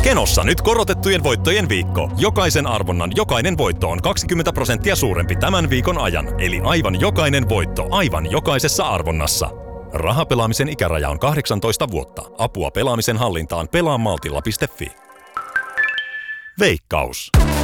Kenossa nyt korotettujen voittojen viikko. Jokaisen arvonnan jokainen voitto on 20% suurempi tämän viikon ajan. Eli aivan jokainen voitto aivan jokaisessa arvonnassa. Rahapelaamisen ikäraja on 18 vuotta. Apua pelaamisen hallintaan pelaamaltilla.fi. Veikkaus.